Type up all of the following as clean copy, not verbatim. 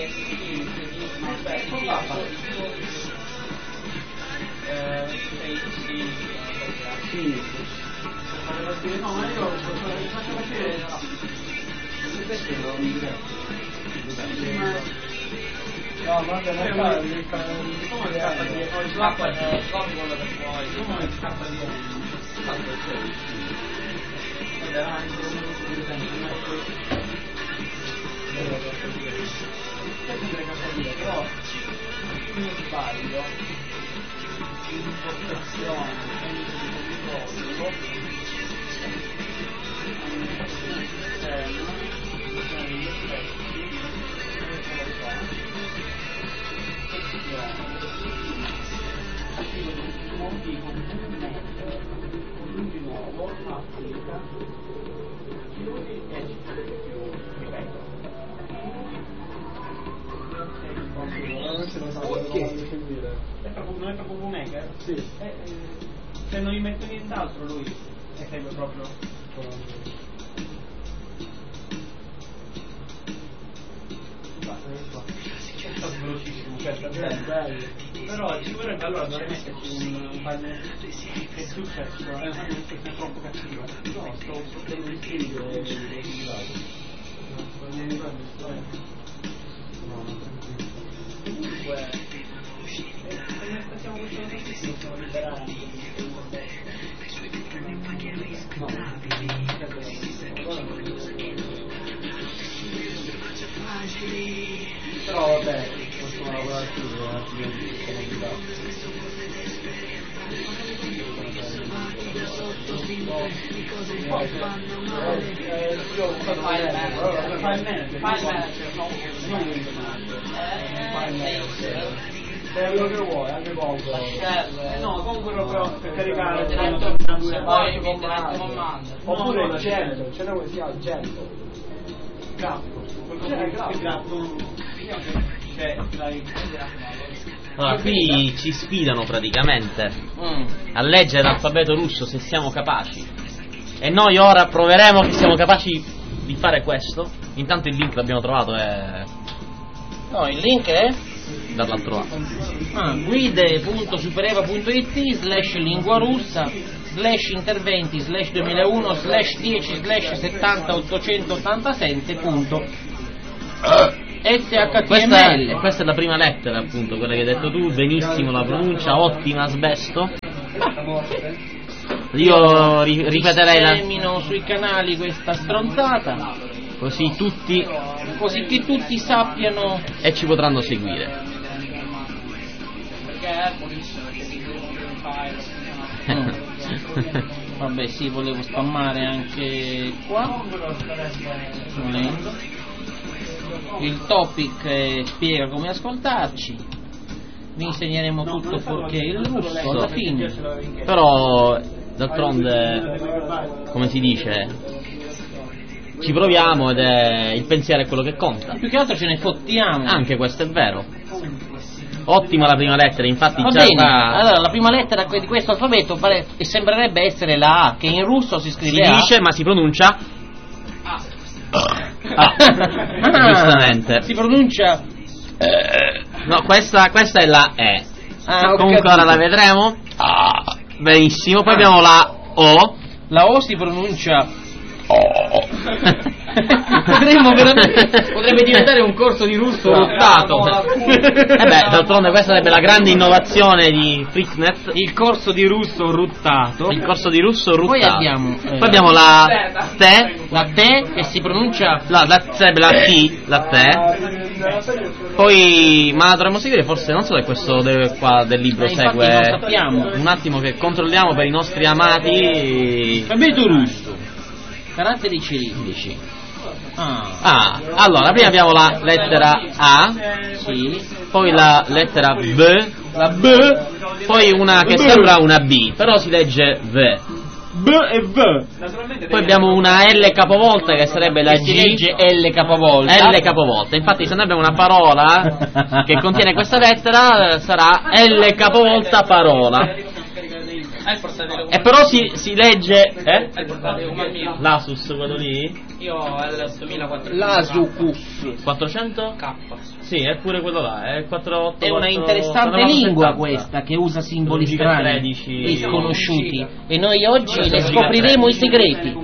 No, ma io faccio vedere. No, guarda, ma come scappa di l'acqua è quello che puoi. Come scappa di però io sbaglio l'impostazione di nuovo applica chiudi e ripeto. Non è proprio un hacker? Sì. Se non gli metto nient'altro lui segue proprio. Velocissimo, però ci vorrebbe, allora dovrei metterci un file che è successo, è troppo cattivo. No, sto per un figlio e comunque se aspettiamo questo notizio siamo liberati. Però vabbè, possiamo lavorare più quello che vuoi, anche Conqueror. No, Conqueror per caricare oppure il Gento, c'è da si chiama Gento. Allora, qui ci sfidano praticamente a leggere l'alfabeto russo se siamo capaci. E noi ora proveremo che siamo capaci di fare questo. Intanto il link l'abbiamo trovato, No, il link è? dall'altro lato. Guide.supereva.it/lingua russa /interventi /2001 /10 /70 887 SHTML. Questa è la prima lettera, appunto, quella che hai detto tu, benissimo la pronuncia, ottima Sbesto. Io ripeterei Termino sui canali questa stronzata, così che tutti sappiano e ci potranno seguire. Vabbè, sì, volevo spammare anche qua. Il topic spiega come ascoltarci. Vi insegneremo tutto fuorché il russo alla fine. Però d'altronde, come si dice, ci proviamo ed è il pensiero è quello che conta. Più che altro ce ne fottiamo. Anche questo è vero. Ottima la prima lettera, infatti. Va bene. Allora, la prima lettera di questo alfabeto sembrerebbe essere la A, che in russo si scrive si dice, ma si pronuncia giustamente. Si pronuncia no, questa è la E. Comunque capito. ora la vedremo. Benissimo, poi abbiamo la O. La O si pronuncia potrebbe diventare un corso di russo ruttato. D'altronde questa sarebbe la grande innovazione di Freaknet. Il corso di russo ruttato. Poi abbiamo la te che si pronuncia sarebbe la T. Poi, ma dovremmo seguire forse, non so se questo qua del libro segue. Non sappiamo. Un attimo che controlliamo per i nostri amati alfabeto russo. Caratteri cirillici. Allora, prima abbiamo la lettera A, sì, poi la lettera B, poi una che sembra una B, però si legge V. B e V. Poi abbiamo una L capovolta che sarebbe la G. Si legge L capovolta. L capovolta. Infatti, se noi abbiamo una parola che contiene questa lettera, sarà L capovolta parola. E però si legge il portatile come il mio. l'Asus quello lì? Io ho il 8400 L'Asus 400? K. Sì, è pure quello là, è 4-8. È una interessante lingua questa, che usa simboli strani e sconosciuti. E noi oggi ne scopriremo i segreti.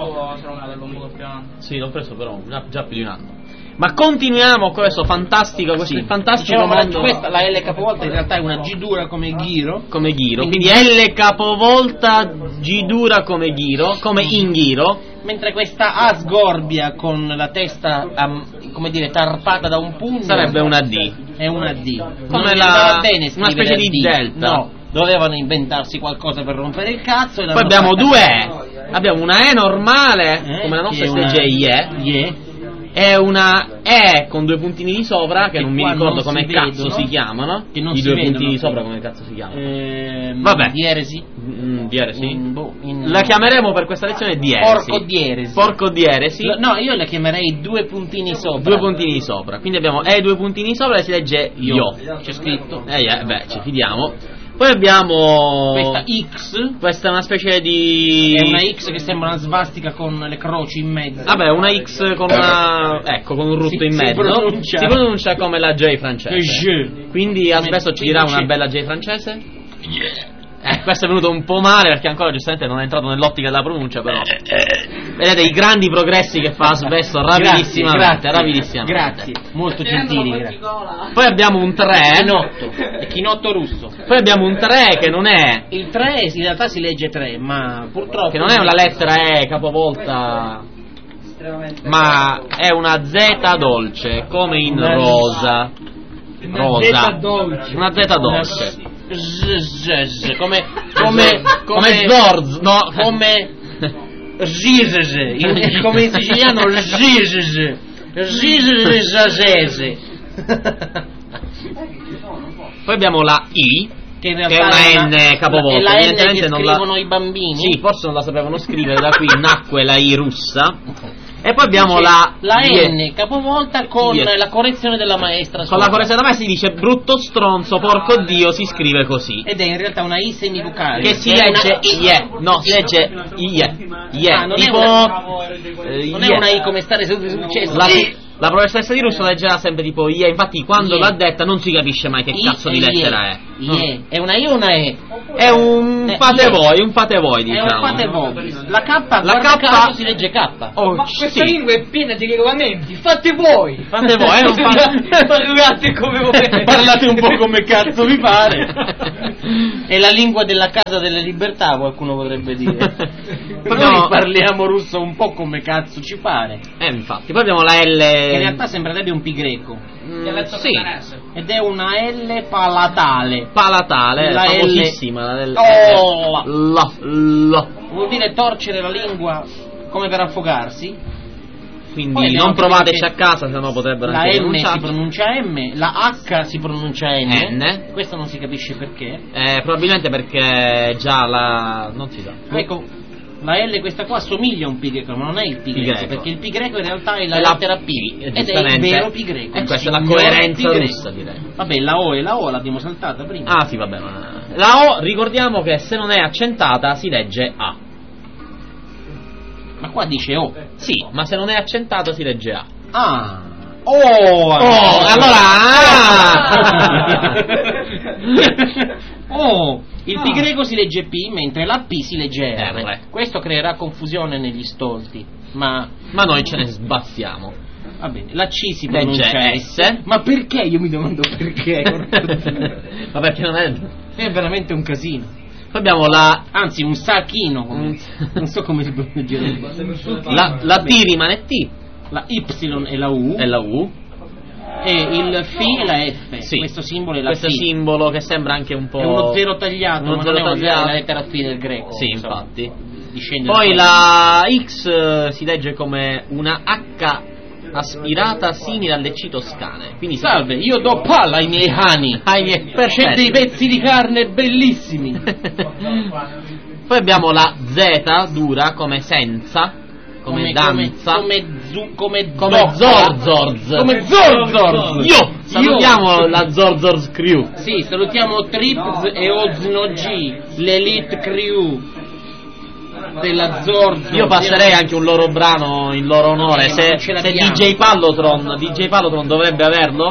Sì, l'ho preso però già più di un anno. Ma continuiamo con questo fantastico, questo fantastico mondo. Questa, la L capovolta in realtà è una G dura come ghiro. Come ghiro, quindi L capovolta, G dura come ghiro, come in ghiro. Mentre questa A sgorbia con la testa, come dire, tarpata da un pugno sarebbe una D. È una D. Come una specie di delta. No, dovevano inventarsi qualcosa per rompere il cazzo. E poi abbiamo due E. Abbiamo una E normale, come la nostra si legge IE. È una E con due puntini di sopra, che non mi ricordo come cazzo si chiamano. Che non I si due vedono, puntini di sopra come cazzo si chiamano? Vabbè. Dieresi. Dieresi. La chiameremo per questa lezione dieresi. Porco dieresi. Porco dieresi. No, io la chiamerei due puntini sopra. Due puntini di sopra. Quindi abbiamo E due puntini di sopra e si legge io. C'è scritto. Ci fidiamo. Poi abbiamo questa X. Questa è una specie di... È una X che sembra una svastica con le croci in mezzo. Vabbè, una X con una... ecco, con un rutto in mezzo. Si pronuncia come la J francese. Quindi adesso ci dirà una bella J francese? Questo è venuto un po' male perché ancora giustamente non è entrato nell'ottica della pronuncia, però vedete i grandi progressi che fa Asbesto rapidissimamente. Grazie, molto gentili. Grazie. Poi abbiamo un 3 Chinotto russo. Poi abbiamo un 3 che non è... Il 3 in realtà si legge 3, ma purtroppo... Che non è una lettera E capovolta, ma è una Z dolce, come in rosa. Una Z dolce. Come Zorz, no? Come Gizese, come in siciliano Gizese. Poi abbiamo la I, che è una N capovolta. È la N che evidentemente non scrivono i bambini. Sì, forse non la sapevano scrivere, da qui nacque la I russa. E poi abbiamo la N capovolta con la correzione della maestra. Con la correzione della maestra si dice brutto stronzo, porco Dio, si scrive così. Ed è in realtà una I semivocale. Che si legge IE. No, si legge IE. Non è una I come stare seduti sul cesso. La professoressa di russo leggerà sempre tipo IE, infatti quando l'ha detta non si capisce mai che cazzo di lettera è. È una I o una E? È un fate voi, diciamo. È un fate voi. La K, caso si legge K. Ma questa lingua è piena di regolamenti, fate voi, parlate come volete. Parlate un po' come cazzo vi pare. È la lingua della Casa delle Libertà, qualcuno potrebbe dire. Noi parliamo russo un po' come cazzo ci pare. Infatti, poi abbiamo la L. Che in realtà sembrerebbe un pi greco. Sì. Ed è una L palatale. La famosissima. Vuol dire torcere la lingua come per affogarsi. Quindi non provateci a casa, sennò potrebbero anche pronunciare. La N si pronuncia M, la H si pronuncia N. Questo non si capisce perché. Probabilmente perché già la... non si sa. Ecco. La L questa qua somiglia a un pi greco, ma non è il pi greco, perché il pi greco in realtà è la lettera P, ed è il vero pi greco. E questa è la coerenza russa, direi. Vabbè, la O e la O l'abbiamo saltata prima. Ah sì, vabbè, ma... La O, ricordiamo che se non è accentata si legge A. Ma qua dice O. Sì, ma se non è accentata si legge A. Ah. Il pi greco si legge P, mentre la P si legge R. Questo creerà confusione negli stolti, ma noi ce ne sbaffiamo. Va bene, la C si pronuncia S. Ma perché? Io mi domando perché. Ma perché non è... È veramente un casino. Poi abbiamo la... Anzi, un sacchino. Non so come si pronuncia. La T rimane T. La Y è la U. E il Φ è la F. Sì. Questo simbolo è la Questo Φ. simbolo che sembra anche un po'... È uno zero tagliato, ma non è la lettera F del greco. Sì, infatti. Discende. Poi la X si legge come una H aspirata simile alle C toscane. Quindi salve, io do palla ai miei cani. C'è dei pezzi di carne bellissimi. Poi abbiamo la Z dura come senza. Come danza, come Zorzorz. Io salutiamo la Zorzorz Crew. Sì, salutiamo Trips e Ozno G, l'Elite Crew della Zorzorz. Io passerei anche un loro brano in loro onore. Se DJ Pallotron dovrebbe averlo.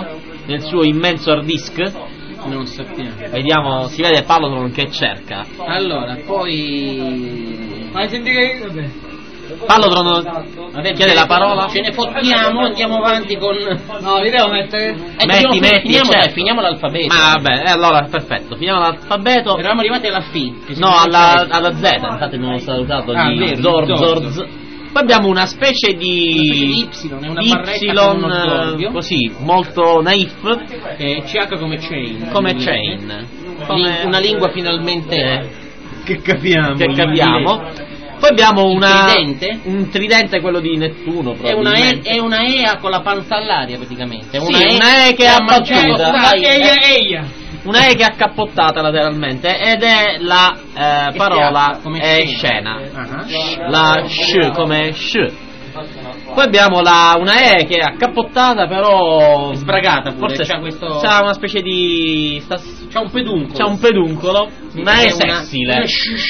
nel suo immenso hard disk? Non sappiamo. Vediamo, si vede Pallotron che cerca. Allora, poi... Fai sentire... Vabbè. Pallotron chiede la parola. Ce ne fottiamo, andiamo avanti con... No, li devo mettere... Finiamo l'alfabeto. Ma vabbè, allora perfetto, finiamo l'alfabeto. Eravamo arrivati alla F. No, alla Z, infatti non ho salutato di Zorz. Poi abbiamo una specie di Y, è una barretta con uno zordio. Così, molto naif. CH come chain. Come chain. Come una lingua finalmente che capiamo. Poi abbiamo tridente? Un tridente, quello di Nettuno. È una EA con la panza all'aria praticamente. Una E che è abbattuta. Una E che è accappottata lateralmente ed è la parola scena. La sh come sh. Poi abbiamo una E che è accappottata però sbragata pure, forse c'ha una specie di c'ha un peduncolo, una E sessile.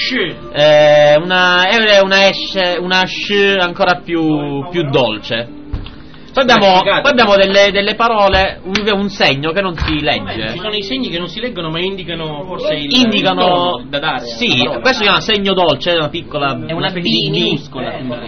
Una sh ancora più dolce. Poi abbiamo delle parole, un segno che non si legge. Ci sono i segni che non si leggono ma indicano forse il tono da dare. Sì, questo si chiama segno dolce, è una piccola... È una B minuscola.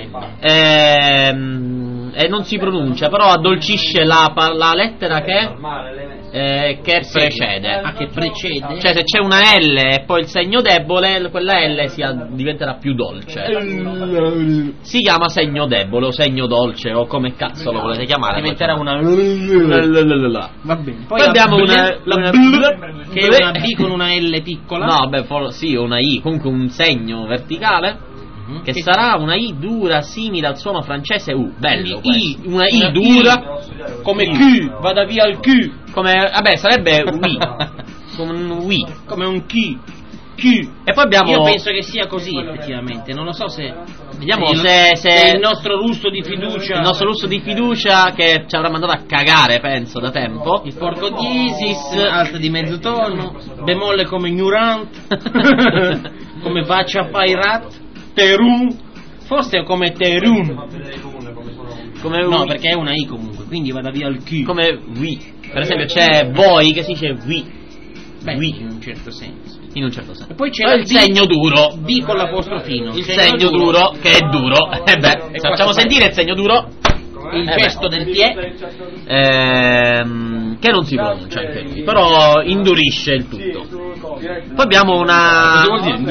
E non si pronuncia, però addolcisce la lettera che precede. Che precede? Cioè se c'è una L e poi il segno debole, quella L diventerà più dolce. Si chiama segno debole o segno dolce o come cazzo lo volete chiamare. Diventerà una... Va bene. Poi abbiamo una che è una B con una L piccola. No, sì, una I, comunque un segno verticale. Che sarà una I dura simile al suono francese U. Bello una I dura come Q. Vada via il Q. Come sarebbe UI. Come un UI. Come un Q. E poi abbiamo... Io penso che sia così effettivamente. Non lo so se... Vediamo se il nostro lusso di fiducia... Il nostro lusso di fiducia che ci avrà mandato a cagare, penso, da tempo. Il porco diesis, alta di mezzo tono, bemolle come ignorant, come Vacia Pairat, Terun, forse è come Terun. No, perché è una I comunque, quindi vada via il Q. Come oui. Per esempio c'è voi che si dice oui. Oui, in un certo senso. E poi c'è il segno duro. B con l'apostrofino. Il segno duro, che è duro. Facciamo sentire il segno duro. Il gesto del piede. Che non si pronuncia anche lui, però indurisce il tutto. Poi abbiamo una...